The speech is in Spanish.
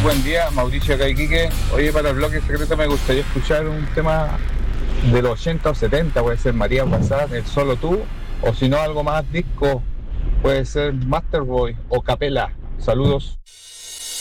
buen día, Mauricio Caiquique. Oye, para el bloque secreto me gustaría escuchar un tema de los 80 o 70, puede ser María WhatsApp, El Solo Tú, o si no algo más disco, puede ser Masterboy o Capela. Saludos.